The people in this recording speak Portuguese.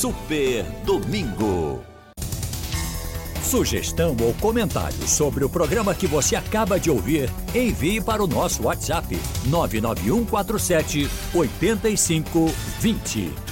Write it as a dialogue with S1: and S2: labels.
S1: Super Domingo.
S2: Sugestão ou comentário sobre o programa que você acaba de ouvir, envie para o nosso WhatsApp 99147 8520.